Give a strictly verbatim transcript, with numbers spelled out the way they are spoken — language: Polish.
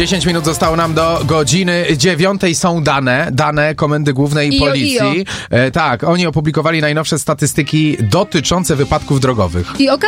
dziesięć minut zostało nam do godziny dziewiątej. Są dane, dane Komendy Głównej Ijo, Policji. ijo. E, tak, oni opublikowali najnowsze statystyki dotyczące wypadków drogowych. I okazuje